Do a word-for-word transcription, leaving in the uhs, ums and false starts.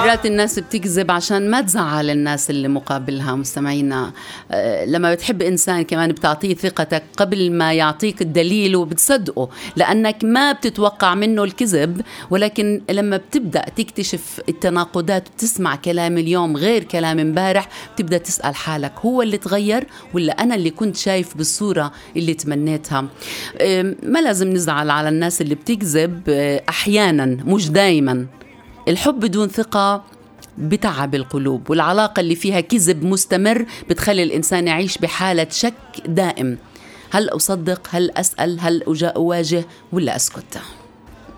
مرات الناس بتكذب عشان ما تزعل الناس اللي مقابلها. مستمعينا، لما بتحب إنسان كمان بتعطيه ثقتك قبل ما يعطيك الدليل وبتصدقه، لأنك ما بتتوقع منه الكذب. ولكن لما بتبدأ تكتشف التناقضات، بتسمع كلام اليوم غير كلام امبارح، بتبدأ تسأل حالك هو اللي تغير ولا أنا اللي كنت شايف بالصورة اللي تمنيتها؟ ما لازم نزعل على الناس اللي بتكذب، أحيانا مش دايما. الحب بدون ثقة بتعب القلوب، والعلاقة اللي فيها كذب مستمر بتخلي الإنسان يعيش بحالة شك دائم. هل أصدق؟ هل أسأل؟ هل أواجه ولا أسكت؟